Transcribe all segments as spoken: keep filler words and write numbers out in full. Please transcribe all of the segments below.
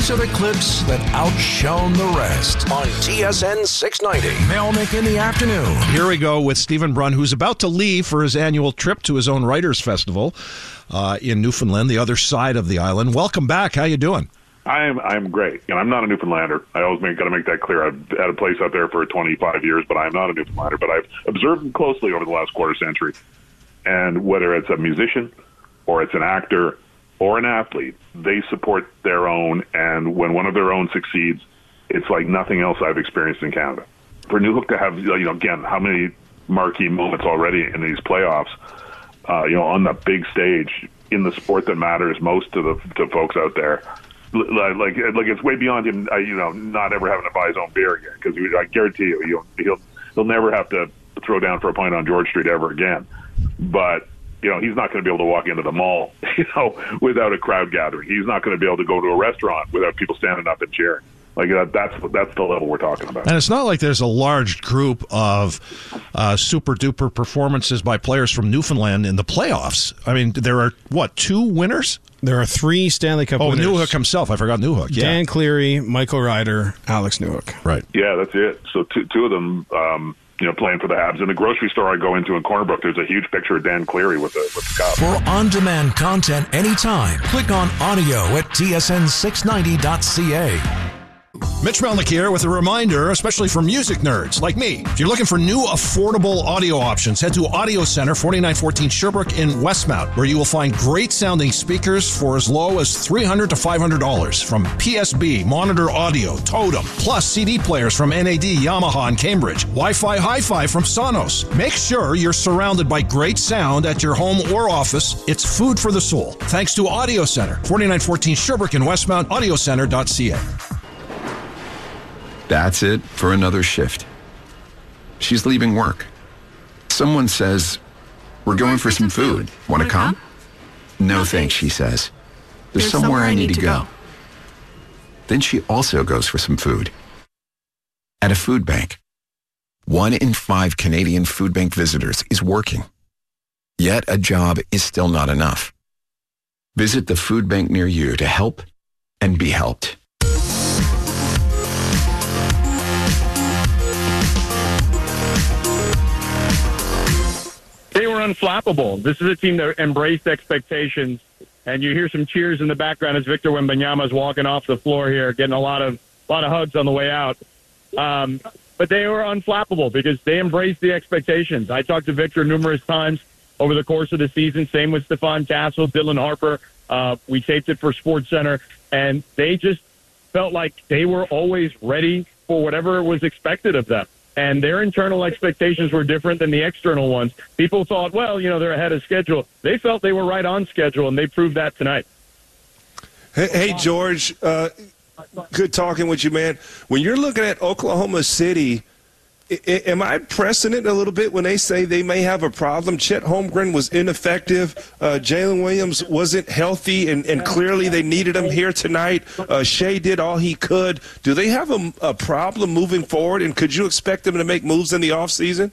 These are the clips that outshone the rest on T S N six ninety. Melnick in the afternoon. Here we go with Stephen Brun, who's about to leave for his annual trip to his own Writers' Festival uh, in Newfoundland, the other side of the island. Welcome back. How you doing? I'm I'm great. And I'm not a Newfoundlander. I always make got to make that clear. I've had a place out there for twenty-five years, but I'm not a Newfoundlander. But I've observed them closely over the last quarter century. And whether it's a musician or it's an actor or an athlete, they support their own. And when one of their own succeeds, it's like nothing else I've experienced in Canada. For Newhook to have, you know, again, how many marquee moments already in these playoffs, uh, you know, on the big stage in the sport that matters most to the to folks out there. Like, like, like it's way beyond him, uh, you know, not ever having to buy his own beer again. Because I guarantee you, he'll, he'll he'll never have to throw down for a pint on George Street ever again. But you know, he's not going to be able to walk into the mall, you know, without a crowd gathering. He's not going to be able to go to a restaurant without people standing up and cheering. Like that, that's that's the level we're talking about. And it's not like there's a large group of uh, super duper performances by players from Newfoundland in the playoffs. I mean, there are what, two winners? There are three Stanley Cup oh, winners. Oh, Newhook himself. I forgot Newhook. Yeah. Dan Cleary, Michael Ryder, Alex Newhook. Right. Yeah, that's it. So two, two of them, um, you know, playing for the Habs. In the grocery store I go into in Corner Brook, there's a huge picture of Dan Cleary with the, with the cup. For on-demand content anytime, click on audio at T S N six ninety dot C A. Mitch Melnick here with a reminder, especially for music nerds like me. If you're looking for new, affordable audio options, head to Audio Center, forty-nine fourteen Sherbrooke in Westmount, where you will find great-sounding speakers for as low as three hundred dollars to five hundred dollars from P S B, Monitor Audio, Totem, plus C D players from N A D, Yamaha, and Cambridge, Wi-Fi Hi-Fi from Sonos. Make sure you're surrounded by great sound at your home or office. It's food for the soul. Thanks to Audio Center, forty-nine fourteen Sherbrooke in Westmount, audio center dot c a. That's it for another shift. She's leaving work. Someone says, "We're going for some food. Want to come?" No thanks, she says. There's somewhere I need to go. Then she also goes for some food. At a food bank. One in five Canadian food bank visitors is working. Yet a job is still not enough. Visit the food bank near you to help and be helped. They were unflappable. This is a team that embraced expectations, and you hear some cheers in the background as Victor Wembanyama is walking off the floor here, getting a lot of a lot of hugs on the way out. Um, but they were unflappable because they embraced the expectations. I talked to Victor numerous times over the course of the season. Same with Stephon Castle, Dylan Harper. Uh, we taped it for SportsCenter, and they just felt like they were always ready for whatever was expected of them. And their internal expectations were different than the external ones. People thought, well, you know, they're ahead of schedule. They felt they were right on schedule, and they proved that tonight. Hey, hey George, uh, good talking with you, man. When you're looking at Oklahoma City, I- I- am I pressing it a little bit when they say they may have a problem? Chet Holmgren was ineffective. Uh, Jalen Williams wasn't healthy, and, and clearly they needed him here tonight. Uh, Shea did all he could. Do they have a, a problem moving forward, and could you expect them to make moves in the offseason?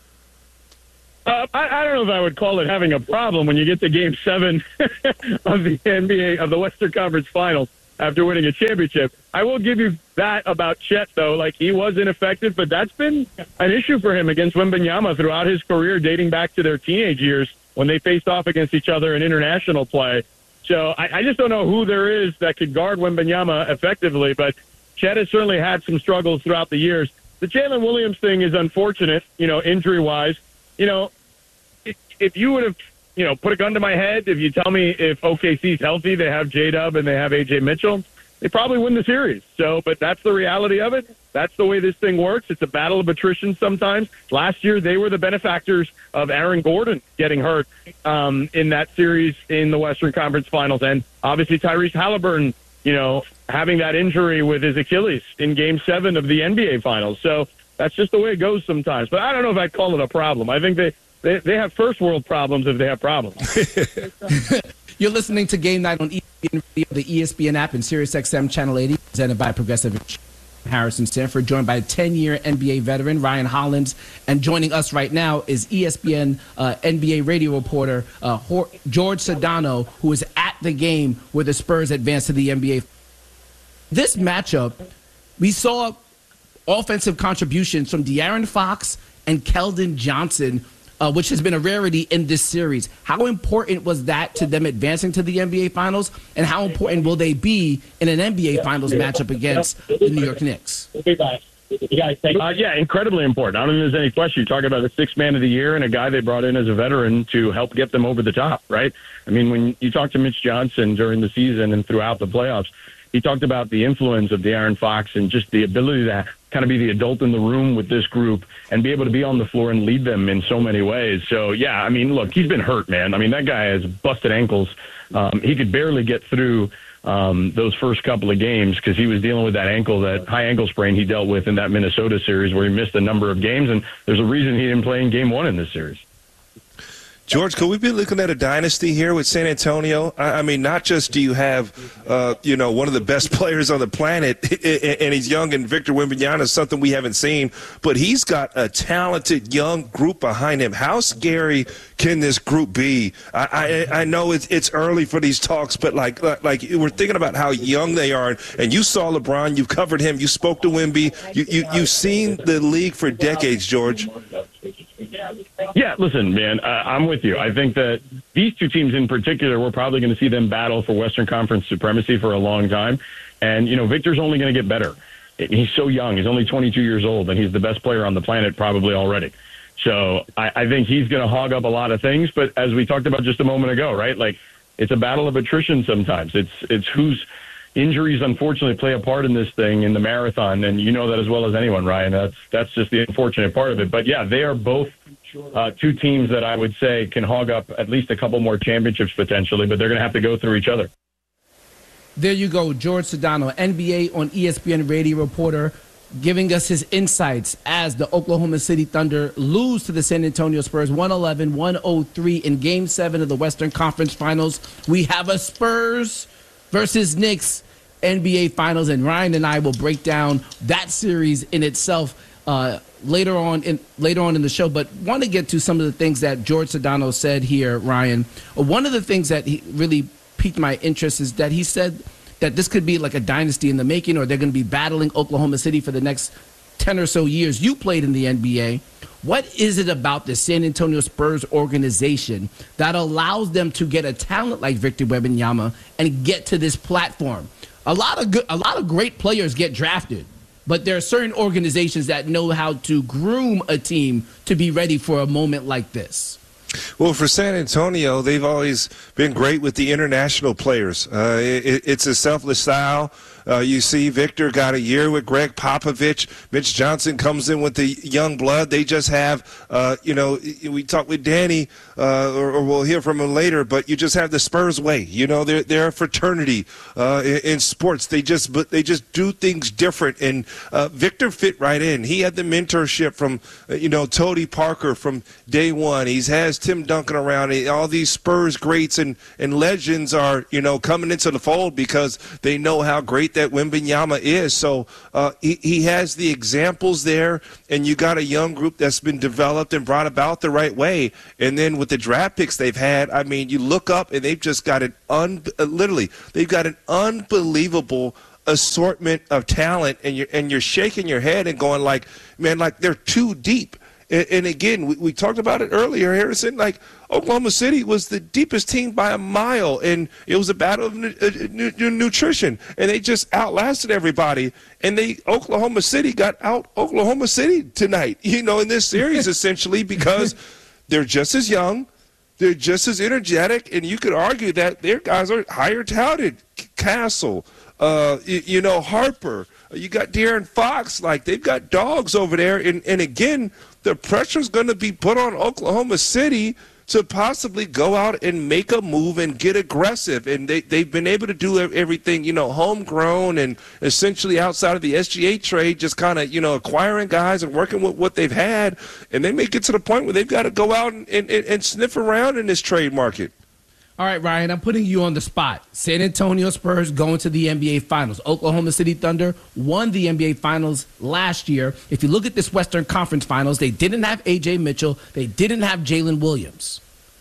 Uh, I, I don't know if I would call it having a problem when you get to Game Seven of the N B A of the Western Conference Finals after winning a championship. I will give you that about Chet, though. Like, he was ineffective, but that's been an issue for him against Wembanyama throughout his career, dating back to their teenage years when they faced off against each other in international play. So I, I just don't know who there is that could guard Wembanyama effectively, but Chet has certainly had some struggles throughout the years. The Jalen Williams thing is unfortunate, you know, injury-wise. You know, if, if you would have, you know, put a gun to my head, if you tell me if O K C's healthy, they have J-Dub and they have A J Mitchell, they probably win the series. So, but that's the reality of it. That's the way this thing works. It's a battle of attrition sometimes. Last year, they were the benefactors of Aaron Gordon getting hurt um, in that series in the Western Conference Finals. And obviously Tyrese Halliburton, you know, having that injury with his Achilles in Game seven of the N B A Finals. So that's just the way it goes sometimes. But I don't know if I'd call it a problem. I think they, they, they have first world problems if they have problems. You're listening to Game Night on E S P N Radio, the E S P N app, and SiriusXM Channel eighty, presented by Progressive. Harrison Stanford, joined by ten-year N B A veteran Ryan Hollins, and joining us right now is E S P N uh, N B A radio reporter uh, George Sedano, who is at the game where the Spurs advanced to the N B A. this matchup, we saw offensive contributions from De'Aaron Fox and Keldon Johnson, uh, which has been a rarity in this series. How important was that to them advancing to the N B A Finals, and how important will they be in an N B A Finals matchup against the New York Knicks? Uh, yeah, incredibly important. I don't think there's any question. You talk about a sixth man of the year and a guy they brought in as a veteran to help get them over the top, right? I mean, when you talk to Mitch Johnson during the season and throughout the playoffs, he talked about the influence of De'Aaron Fox and just the ability to kind of be the adult in the room with this group and be able to be on the floor and lead them in so many ways. So, yeah, I mean, look, he's been hurt, man. I mean, that guy has busted ankles. Um, he could barely get through um, those first couple of games because he was dealing with that ankle, that high ankle sprain he dealt with in that Minnesota series where he missed a number of games. And there's a reason he didn't play in game one in this series. George, could we be looking at a dynasty here with San Antonio? I mean, not just do you have, uh, you know, one of the best players on the planet, and he's young, and Victor Wembanyama is something we haven't seen, but he's got a talented young group behind him. How scary can this group be? I, I, I know it's it's early for these talks, but like like we're thinking about how young they are, and you saw LeBron, you've covered him, you spoke to Wemby, you, you you've seen the league for decades, George. Yeah, listen, man, uh, I'm with you. I think that these two teams in particular, we're probably going to see them battle for Western Conference supremacy for a long time. And, you know, Victor's only going to get better. He's so young. He's only twenty-two years old, and he's the best player on the planet probably already. So I, I think he's going to hog up a lot of things. But as we talked about just a moment ago, right, like it's a battle of attrition sometimes. It's it's who's injuries, unfortunately, play a part in this thing in the marathon, and you know that as well as anyone, Ryan. That's that's just the unfortunate part of it. But, yeah, they are both uh, two teams that I would say can hog up at least a couple more championships potentially, but they're going to have to go through each other. There you go, George Sedano, N B A on E S P N radio reporter, giving us his insights as the Oklahoma City Thunder lose to the San Antonio Spurs one eleven to one oh three in Game seven of the Western Conference Finals. We have a Spurs versus Knicks N B A Finals, and Ryan and I will break down that series in itself uh, later on in later on in the show. But want to get to some of the things that George Sedano said here, Ryan. One of the things that he really piqued my interest is that he said that this could be like a dynasty in the making, or they're going to be battling Oklahoma City for the next ten or so years. You played in the N B A. What is it about the San Antonio Spurs organization that allows them to get a talent like Victor Wembanyama and get to this platform? A lot of good, a lot of great players get drafted, but there are certain organizations that know how to groom a team to be ready for a moment like this. Well, for San Antonio, they've always been great with the international players. Uh, it, it's a selfless style. Uh, you see Victor got a year with Greg Popovich. Mitch Johnson comes in with the young blood. They just have, uh, you know, we talked with Danny, uh, or, or we'll hear from him later, but you just have the Spurs way. You know, they're, they're a fraternity uh, in, in sports. They just but they just do things different. And uh, Victor fit right in. He had the mentorship from, uh, you know, Tony Parker from day one. He has Tim Duncan around. All these Spurs greats and, and legends are, you know, coming into the fold because they know how great that Wembanyama is. So uh, he, he has the examples there, and you got a young group that's been developed and brought about the right way. And then with the draft picks they've had, I mean, you look up and they've just got an un uh, literally they've got an unbelievable assortment of talent, and you're and you're shaking your head and going like, man, like they're too deep. And, and again, we, we talked about it earlier, Harrison. Like Oklahoma City was the deepest team by a mile, and it was a battle of nu- uh, nu- nu- nutrition, and they just outlasted everybody. And they Oklahoma City got out Oklahoma City tonight, you know, in this series essentially because they're just as young, they're just as energetic, and you could argue that their guys are higher touted. Castle, uh, you, you know, Harper. You got De'Aaron Fox. Like they've got dogs over there, and and again, the pressure's going to be put on Oklahoma City to possibly go out and make a move and get aggressive. And they, they've been able to do everything, you know, homegrown and essentially outside of the S G A trade, just kind of, you know, acquiring guys and working with what they've had. And they may get to the point where they've got to go out and, and, and sniff around in this trade market. All right, Ryan, I'm putting you on the spot. San Antonio Spurs going to the N B A Finals. Oklahoma City Thunder won the N B A Finals last year. If you look at this Western Conference Finals, they didn't have A J Mitchell. They didn't have Jalen Williams.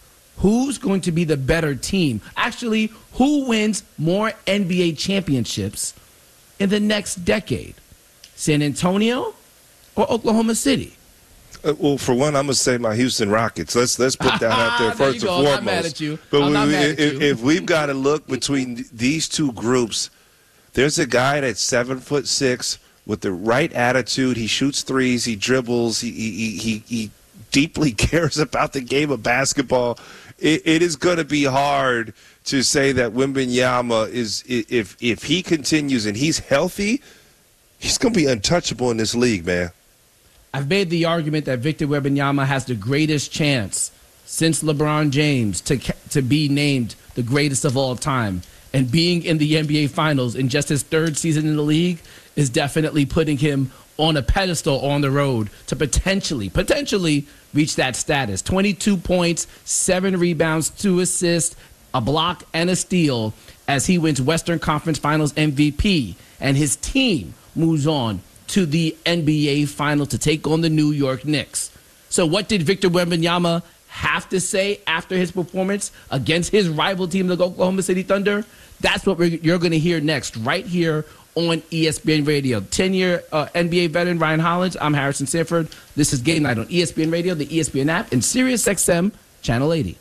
Who's going to be the better team? Actually, who wins more N B A championships, in the next decade? San Antonio or Oklahoma City? Uh, well, for one, I'm gonna say my Houston Rockets. Let's let's put that out there there first you and go. foremost. I'm not mad at you. But I'm we, not we, mad at if, you. if we've got to look between these two groups, there's a guy that's seven foot six with the right attitude. He shoots threes. He dribbles. He he he, he deeply cares about the game of basketball. It, it is going to be hard to say that Wembanyama is if if he continues and he's healthy, he's going to be untouchable in this league, man. I've made the argument that Victor Wembanyama has the greatest chance since LeBron James to to be named the greatest of all time. And being in the N B A Finals in just his third season in the league is definitely putting him on a pedestal on the road to potentially, potentially reach that status. twenty-two points, seven rebounds, two assists, a block, and a steal as he wins Western Conference Finals M V P. And his team moves on to the N B A Final to take on the New York Knicks. So what did Victor Wembanyama have to say after his performance against his rival team, the Oklahoma City Thunder? That's what we're, you're going to hear next right here on E S P N Radio. ten-year uh, N B A veteran Ryan Hollins. I'm Harrison Sanford. This is Game Night on E S P N Radio, the E S P N app, and Sirius X M Channel eighty.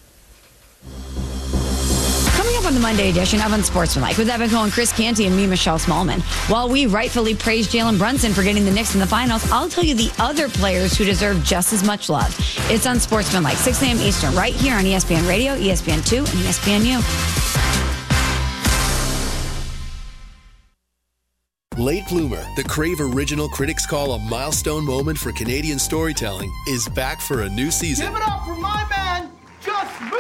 Coming up on the Monday edition of Unsportsmanlike with Evan Cohen, Chris Canty, and me, Michelle Smallman. While we rightfully praise Jalen Brunson for getting the Knicks in the finals, I'll tell you the other players who deserve just as much love. It's Unsportsmanlike, six a.m. Eastern, right here on E S P N Radio, E S P N two, and E S P N U. Late Bloomer, the Crave original critics call a milestone moment for Canadian storytelling, is back for a new season. Give it up for my man, Just Me!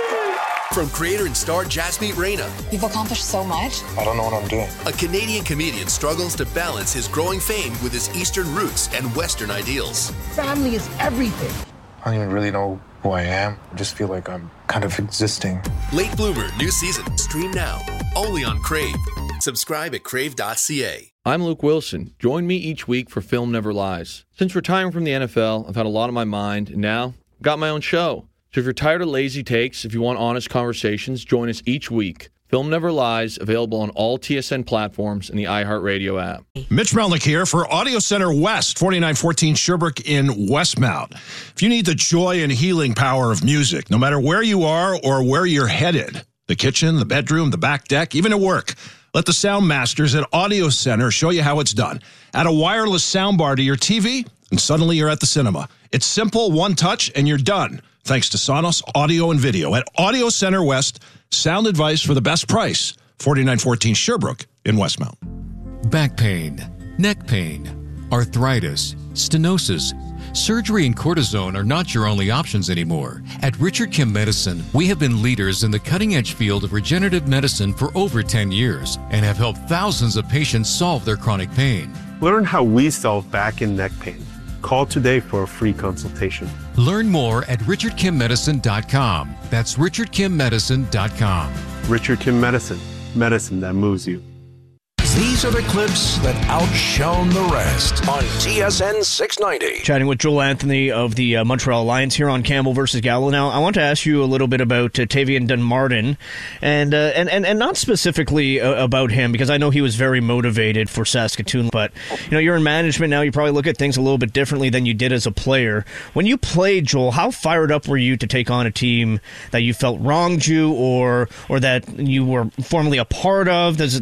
From creator and star Jasmeet Reina. You've accomplished so much. I don't know what I'm doing. A Canadian comedian struggles to balance his growing fame with his Eastern roots and Western ideals. Family is everything. I don't even really know who I am. I just feel like I'm kind of existing. Late Bloomer, new season. Stream now. Only on Crave. Subscribe at crave dot c a. I'm Luke Wilson. Join me each week for Film Never Lies. Since retiring from the N F L, I've had a lot on my mind, and now I've got my own show. So if you're tired of lazy takes, if you want honest conversations, join us each week. Film Never Lies, available on all T S N platforms and the iHeartRadio app. Mitch Melnick here for Audio Center West, forty-nine fourteen Sherbrooke in Westmount. If you need the joy and healing power of music, no matter where you are or where you're headed, the kitchen, the bedroom, the back deck, even at work, let the sound masters at Audio Center show you how it's done. Add a wireless soundbar to your T V, and suddenly you're at the cinema. It's simple, one touch, and you're done. Thanks to Sonos Audio and Video at Audio Center West. Sound advice for the best price. forty-nine fourteen Sherbrooke in Westmount. Back pain, neck pain, arthritis, stenosis. Surgery and cortisone are not your only options anymore. At Richard Kim Medicine, we have been leaders in the cutting-edge field of regenerative medicine for over ten years and have helped thousands of patients solve their chronic pain. Learn how we solve back and neck pain. Call today for a free consultation. Learn more at richard kim medicine dot com. That's richard kim medicine dot com. Richard Kim Medicine, medicine that moves you. These are the clips that outshone the rest on T S N six ninety. Chatting with Joel Anthony of the uh, Montreal Alliance here on Campbell versus Gallo. Now, I want to ask you a little bit about uh, Tavian Dunmartin, and, uh, and and and not specifically uh, about him, because I know he was very motivated for Saskatoon. But you know, you're in management now. You probably look at things a little bit differently than you did as a player. When you played, Joel, how fired up were you to take on a team that you felt wronged you, or or that you were formerly a part of? Does